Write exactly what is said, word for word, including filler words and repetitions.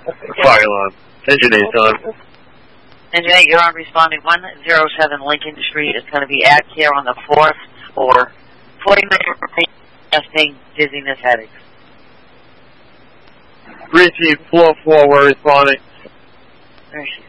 Fire alarm. Engine eight, Don. Engine eight, you're on responding one oh seven Lincoln Street. It's going to be at care on the fourth floor. forty minutes testing, dizziness, headaches. three T, floor four, we're responding. There she